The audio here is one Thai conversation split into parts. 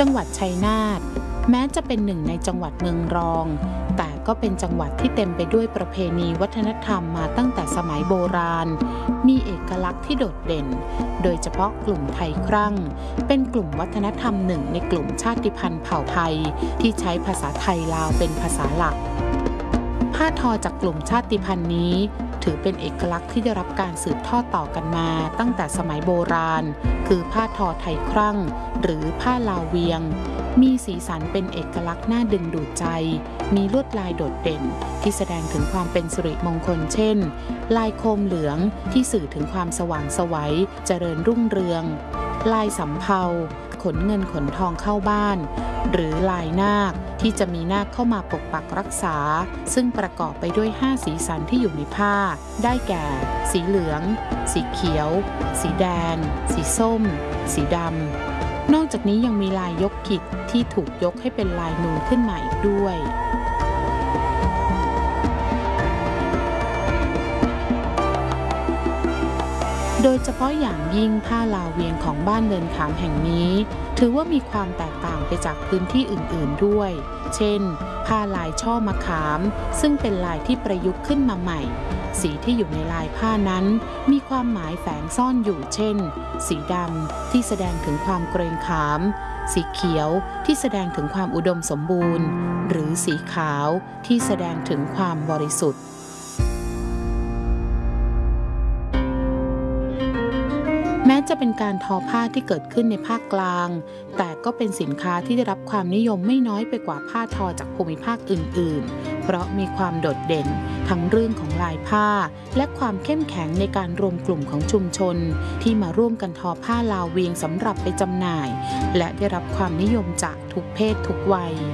จังหวัดชัยนาทแม้จะเป็นหนึ่งในจังหวัดเมืองรองแต่ก็เป็นจังหวัดที่เต็มไปด้วยประเพณีวัฒนธรรมมาตั้งแต่สมัยโบราณมีเอกลักษณ์ที่โดดเด่นโดยเฉพาะกลุ่มไทยครั่งเป็นกลุ่มวัฒนธรรมหนึ่งในกลุ่มชาติพันธุ์เผ่าไทยที่ใช้ภาษาไทยลาวเป็นภาษาหลักผ้าทอจากกลุ่มชาติพันธุ์นี้ถือเป็นเอกลักษณ์ที่ได้รับการสืบทอดต่อกันมาตั้งแต่สมัยโบราณคือผ้าทอไทยครั่งหรือผ้าลาวเวียงมีสีสันเป็นเอกลักษณ์น่าดึงดูดใจมีลวดลายโดดเด่นที่แสดงถึงความเป็นสิริมงคลเช่นลายโคมเหลืองที่สื่อถึงความสว่างไสวเจริญรุ่งเรืองลายสำเภาขนเงินขนทองเข้าบ้านหรือลายนาคที่จะมีนาคเข้ามาปกปักรักษาซึ่งประกอบไปด้วย5สีสันที่อยู่ในผ้าได้แก่สีเหลืองสีเขียวสีแดงสีส้มสีดำนอกจากนี้ยังมีลายยกขิดที่ถูกยกให้เป็นลายนูนขึ้นมาอีกด้วยโดยเฉพาะอย่างยิ่งผ้าลาวเวียงของบ้านเนินขามแห่งนี้ถือว่ามีความแตกต่างไปจากพื้นที่อื่นๆด้วยเช่นผ้าลายช่อมะขามซึ่งเป็นลายที่ประยุกต์ขึ้นมาใหม่สีที่อยู่ในลายผ้านั้นมีความหมายแฝงซ่อนอยู่เช่นสีดำที่แสดงถึงความเกรงขามสีเขียวที่แสดงถึงความอุดมสมบูรณ์หรือสีขาวที่แสดงถึงความบริสุทธิ์แม้จะเป็นการทอผ้าที่เกิดขึ้นในภาคกลางแต่ก็เป็นสินค้าที่ได้รับความนิยมไม่น้อยไปกว่าผ้าทอจากภูมิภาคอื่นๆเพราะมีความโดดเด่นทั้งเรื่องของลายผ้าและความเข้มแข็งในการรวมกลุ่มของชุมชนที่มาร่วมกันทอผ้าลาวเวียงสำหรับไปจำหน่ายและได้รับความนิยมจากทุกเพศทุกวัย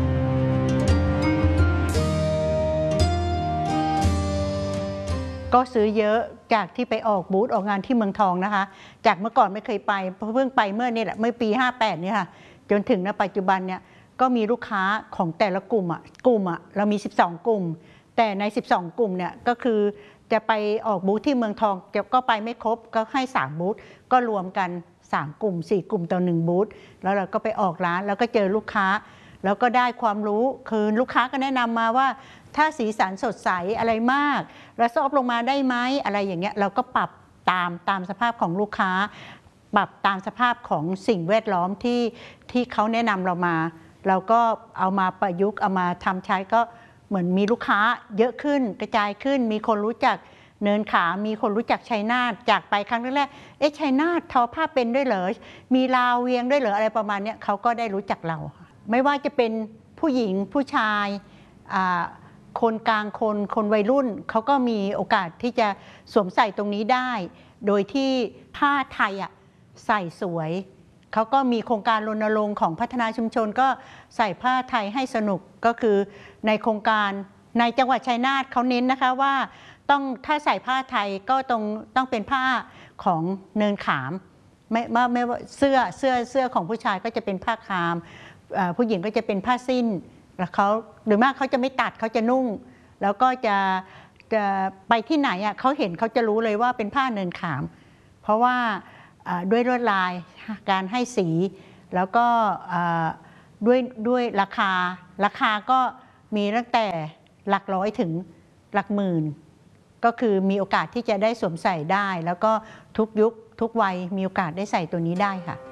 ก็ซื้อเยอะจากที่ไปออกบูธออกงานที่เมืองทองนะคะจากเมื่อก่อนไม่เคยไปเพิ่งไปเมื่อนี่แหละเมื่อปี58เนี่ยค่ะจนถึงณปัจจุบันเนี่ยก็มีลูกค้าของแต่ละกลุ่มเรามี12กลุ่มแต่ใน12กลุ่มเนี่ยก็คือจะไปออกบูธที่เมืองทองก็ไปไม่ครบก็ให้3บูธก็รวมกัน3กลุ่ม4กลุ่มต่อ1บูธแล้วเราก็ไปออกร้านแล้วก็เจอลูกค้าแล้วก็ได้ความรู้คือลูกค้าก็แนะนำมาว่าถ้าสีสันสดใสอะไรมากแล้วซอฟลงมาได้ไหมอะไรอย่างเงี้ยเราก็ปรับตามสภาพของลูกค้าปรับตามสภาพของสิ่งแวดล้อมที่เขาแนะนำเรามาเราก็เอามาประยุกต์เอามาทำใช้ก็เหมือนมีลูกค้าเยอะขึ้นกระจายขึ้นมีคนรู้จักเนินขามมีคนรู้จักชัยนาทจากไปครั้งแรกชัยนาททอผ้าเป็นด้วยเหรอมีลาวเวียงด้วยเหรออะไรประมาณนี้เขาก็ได้รู้จักเราไม่ว่าจะเป็นผู้หญิงผู้ชายคนกลางคนวัยรุ่นเขาก็มีโอกาสที่จะสวมใส่ตรงนี้ได้โดยที่ผ้าไทยใส่สวยเขาก็มีโครงการรณรงค์ของพัฒนาชุมชนก็ใส่ผ้าไทยให้สนุกก็คือในโครงการในจังหวัดชัยนาทเขาเน้นนะคะว่าถ้าใส่ผ้าไทยก็ต้องเป็นผ้าของเนินขามไม่ว่าเสื้อของผู้ชายก็จะเป็นผ้าคามผู้หญิงก็จะเป็นผ้าสิ้นแล้วเขาหรือมากเขาจะไม่ตัดเขาจะนุ่งแล้วก็จะไปที่ไหนเขาเห็นเขาจะรู้เลยว่าเป็นผ้าเนินขามเพราะว่าด้วยลวดลายการให้สีแล้วก็ด้วยราคาก็มีตั้งแต่หลักร้อยถึงหลักหมื่นก็คือมีโอกาสที่จะได้สวมใส่ได้แล้วก็ทุกยุคทุกวัยมีโอกาสได้ใส่ตัวนี้ได้ค่ะ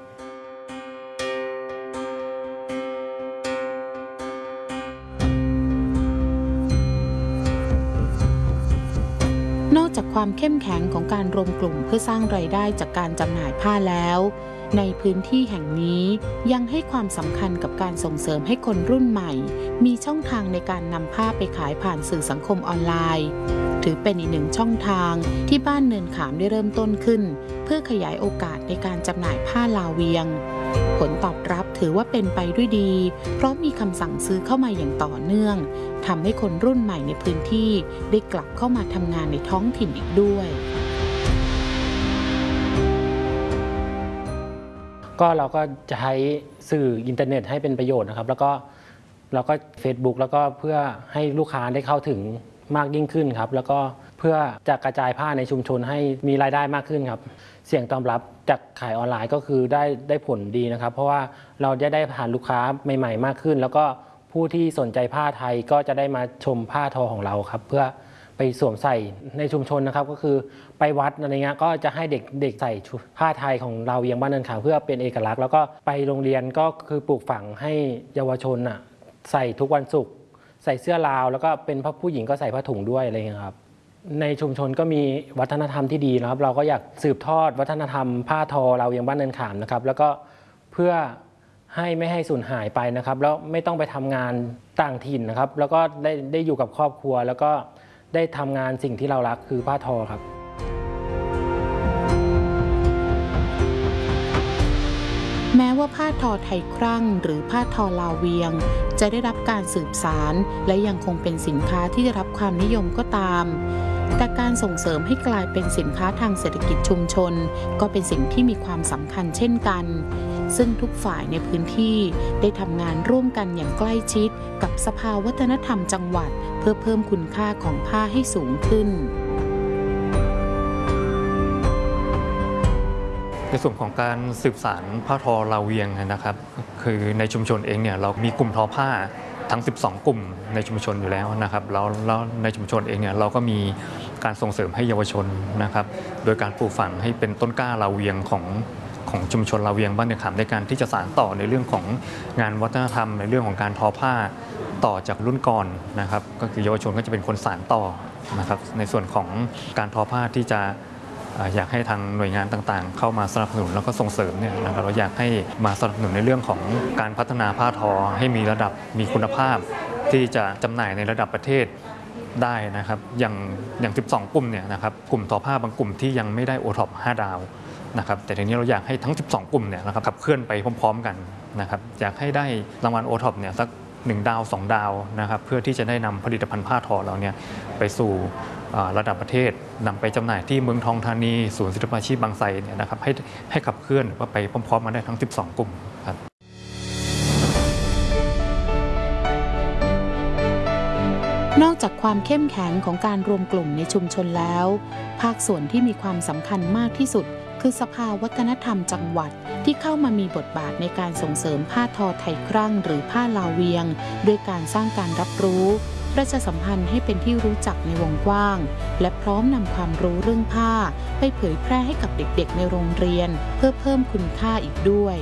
นอกจากความเข้มแข็งของการรวมกลุ่มเพื่อสร้างรายได้จากการจำหน่ายผ้าแล้วในพื้นที่แห่งนี้ยังให้ความสำคัญกับการส่งเสริมให้คนรุ่นใหม่มีช่องทางในการนำผ้าไปขายผ่านสื่อสังคมออนไลน์ถือเป็นอีกหนึ่งช่องทางที่บ้านเนินขามได้เริ่มต้นขึ้นเพื่อขยายโอกาสในการจำหน่ายผ้าลาวเวียงผลตอบรับถือว่าเป็นไปด้วยดีเพราะมีคำสั่งซื้อเข้ามาอย่างต่อเนื่องทำให้คนรุ่นใหม่ในพื้นที่ได้กลับเข้ามาทำงานในท้องถิ่นอีกด้วยก็เราก็จะใช้สื่ออินเทอร์เน็ตให้เป็นประโยชน์นะครับแล้วก็Facebook แล้วก็เพื่อให้ลูกค้าได้เข้าถึงมากยิ่งขึ้นครับแล้วก็เเพื่อจะกระจายผ้าในชุมชนให้มีรายได้มากขึ้นครับเสียงตอบรับจากขายออนไลน์ก็คือได้ผลดีนะครับเพราะว่าเราจะได้ผ่านลูกค้าใหม่ๆมากขึ้นแล้วก็ผู้ที่สนใจผ้าไทยก็จะได้มาชมผ้าทอของเราครับเพื่อไปสวมใส่ในชุมชนนะครับก็คือไปวัดอะไรเงี้ยก็จะให้เด็กใส่ผ้าไทยของเราเวียงบ้านเนินขามเพื่อเป็นเอกลักษณ์แล้วก็ไปโรงเรียนก็คือปลูกฝังให้เยาวชนใส่ทุกวันศุกร์ใส่เสื้อลาวแล้วก็เป็นผู้หญิงก็ใส่ผ้าถุงด้วยอะไรเงี้ยครับในชุมชนก็มีวัฒนธรรมที่ดีนะครับเราก็อยากสืบทอดวัฒนธรรมผ้าทอเราเวียงบ้านเนินขามนะครับแล้วก็เพื่อไม่ให้สูญหายไปนะครับแล้วไม่ต้องไปทำงานต่างถิ่นนะครับแล้วก็ได้อยู่กับครอบครัวแล้วก็ได้ทำงานสิ่งที่เรารักคือผ้าทอครับแม้ว่าผ้าทอไทยครั่งหรือผ้าทอลาวเวียงจะได้รับการสืบสานและยังคงเป็นสินค้าที่ได้รับความนิยมก็ตามแต่การส่งเสริมให้กลายเป็นสินค้าทางเศรษฐกิจชุมชนก็เป็นสิ่งที่มีความสำคัญเช่นกันซึ่งทุกฝ่ายในพื้นที่ได้ทำงานร่วมกันอย่างใกล้ชิดกับสภาวัฒนธรรมจังหวัดเพื่อเพิ่มคุณค่าของผ้าให้สูงขึ้นในส่วนของการสืบสานผ้าทอลาวเวียงนะครับคือในชุมชนเองเนี่ยเรามีกลุ่มทอผ้าทั้ง12กลุ่มในชุมชนอยู่แล้วนะครับแล้วในชุมชนเองเนี่ยเราก็มีการส่งเสริมให้เยาวชนนะครับโดยการปลูกฝังให้เป็นต้นกล้าลาวเวียงของชุมชนลาวเวียงบ้านเนินขามในการที่จะสานต่อในเรื่องของงานวัฒนธรรมในเรื่องของการทอผ้าต่อจากรุ่นก่อนนะครับก็คือเยาวชนก็จะเป็นคนสานต่อนะครับในส่วนของการทอผ้าที่จะอยากให้ทางหน่วยงานต่างๆเข้ามาสนับสนุนแล้วก็ส่งเสริมเนี่ยนะครับเราอยากให้มาสนับสนุนในเรื่องของการพัฒนาผ้าทอให้มีระดับมีคุณภาพที่จะจำหน่ายในระดับประเทศได้นะครับอย่าง12กลุ่มเนี่ยนะครับกลุ่มทอผ้าบางกลุ่มที่ยังไม่ได้ OTOP 5 ดาวนะครับแต่ทีนี้เราอยากให้ทั้ง12กลุ่มเนี่ยนะครับขับเคลื่อนไปพร้อมๆกันนะครับอยากให้ได้รางวัล OTOP เนี่ยสัก1 ดาว 2 ดาวนะครับเพื่อที่จะได้นำผลิตภัณฑ์ผ้าทอเราเนี่ยไปสู่ระดับประเทศนำไปจำหน่ายที่เมืองทองธานีศูนย์ศิลปาชีพบางไทรเนี่ยนะครับให้ขับเคลื่อนไปพร้อมๆกันได้ทั้ง12กลุ่มครับนอกจากความเข้มแข็งของการรวมกลุ่มในชุมชนแล้วภาคส่วนที่มีความสำคัญมากที่สุดคือสภาวัฒนธรรมจังหวัดที่เข้ามามีบทบาทในการส่งเสริมผ้าทอไทยครั่งหรือผ้าลาวเวียงด้วยการสร้างการรับรู้ประชาสัมพันธ์ให้เป็นที่รู้จักในวงกว้างและพร้อมนำความรู้เรื่องผ้าไปเผยแพร่ให้กับเด็กๆในโรงเรียนเพื่อเพิ่มคุณค่าอีกด้วย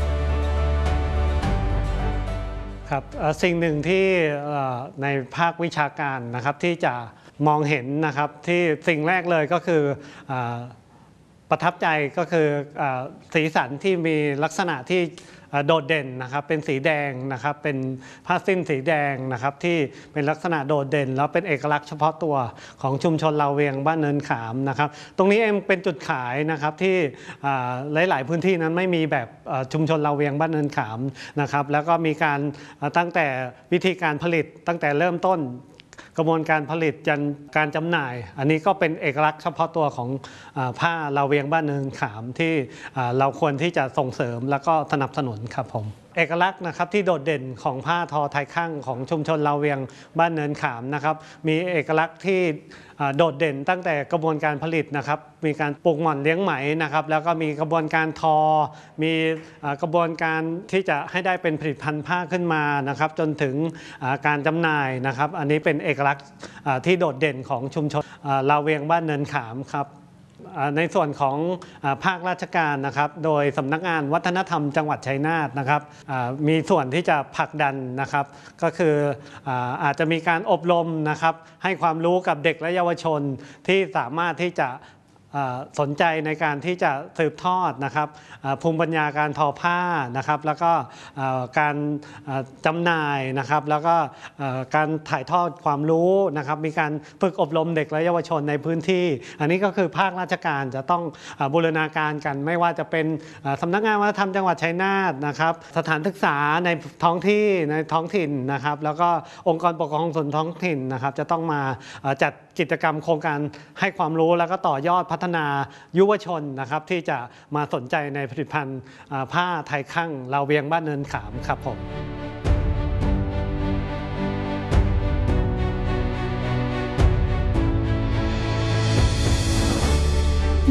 ครับสิ่งหนึ่งที่ในภาควิชาการนะครับที่จะมองเห็นนะครับที่สิ่งแรกเลยก็คือประทับใจก็คือสีสันที่มีลักษณะที่โดดเด่นนะครับเป็นสีแดงนะครับเป็นผ้าสิ้นสีแดงนะครับที่เป็นลักษณะโดดเด่นแล้วเป็นเอกลักษณ์เฉพาะตัวของชุมชนลาวเวียงบ้านเนินขามนะครับตรงนี้เองเป็นจุดขายนะครับที่หลายๆพื้นที่นั้นไม่มีแบบชุมชนลาวเวียงบ้านเนินขามนะครับแล้วก็มีการตั้งแต่วิธีการผลิตตั้งแต่เริ่มต้นกระบวนการผลิตจนการจำหน่ายอันนี้ก็เป็นเอกลักษณ์เฉพาะตัวของผ้าลาวเวียงบ้านเนินขามที่เราควรที่จะส่งเสริมแล้วก็สนับสนุนครับผมเอกลักษณ์นะครับที่โดดเด่นของผ้าทอไทยคั่งของชุมชนลาวเวียงบ้านเนินขามนะครับมีเอกลักษณ์ที่โดดเด่นตั้งแต่กระบวนการผลิตนะครับมีการปลูกหม่อนเลี้ยงไหมนะครับแล้วก็มีกระบวนการทอมีกระบวนการที่จะให้ได้เป็นผลิตภัณฑ์ผ้าขึ้นมานะครับจนถึงการจำหน่ายนะครับอันนี้เป็นเอกลักษณ์ที่โดดเด่นของชุมชนลาวเวียงบ้านเนินขามครับในส่วนของภาคราชการนะครับโดยสำนักงานวัฒนธรรมจังหวัดชัยนาทนะครับมีส่วนที่จะผลักดันนะครับก็คืออาจจะมีการอบรมนะครับให้ความรู้กับเด็กและเยาวชนที่สามารถที่จะสนใจในการที่จะสืบทอดนะครับภูมิปัญญาการทอผ้านะครับแล้วก็การจำหน่ายนะครับแล้วก็การถ่ายทอดความรู้นะครับมีการฝึกอบรมเด็กและเยาวชนในพื้นที่อันนี้ก็คือภาคราชการจะต้องบูรณาการกันไม่ว่าจะเป็นสำนักงานวัฒนธรรมจังหวัดชัยนาทนะครับสถานศึกษาในท้องถิ่นนะครับแล้วก็องค์กรปกครองส่วนท้องถิ่นนะครับจะต้องมาจัดกิจกรรมโครงการให้ความรู้แล้วก็ต่อยอดพัฒนายุวชนนะครับที่จะมาสนใจในผลิตภัณฑ์ผ้าไทยคั่งลาวเวียงบ้านเนินขามครับผม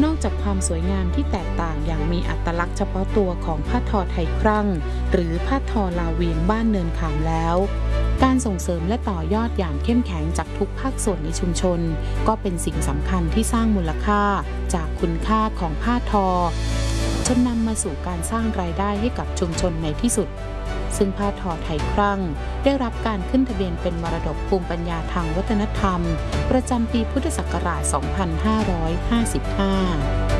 นอกจากความสวยงามที่แตกต่างอย่างมีอัตลักษณ์เฉพาะตัวของผ้าทอไทยครั่งหรือผ้าทอลาวเวียงบ้านเนินขามแล้วการส่งเสริมและต่อยอดอย่างเข้มแข็งจากทุกภาคส่วนในชุมชนก็เป็นสิ่งสำคัญที่สร้างมูลค่าจากคุณค่าของผ้าทอจนนำมาสู่การสร้างรายได้ให้กับชุมชนในที่สุดซึ่งผ้าทอไทยครั่งได้รับการขึ้นทะเบียนเป็นมรดกภูมิปัญญาทางวัฒนธรรมประจำปีพุทธศักราช 2555